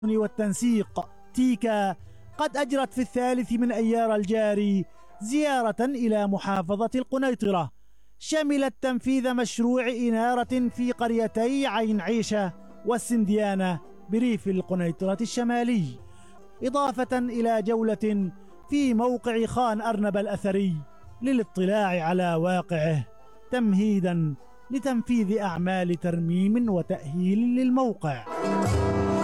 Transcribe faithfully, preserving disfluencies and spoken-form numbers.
والتنسيق تيكا قد أجرت في الثالث من أيار الجاري زيارة إلى محافظة القنيطرة شملت تنفيذ مشروع إنارة في قريتي عين عيشة والسنديانة بريف القنيطرة الشمالي، إضافة إلى جولة في موقع خان أرنب الأثري للاطلاع على واقعه تمهيدا لتنفيذ أعمال ترميم وتأهيل للموقع.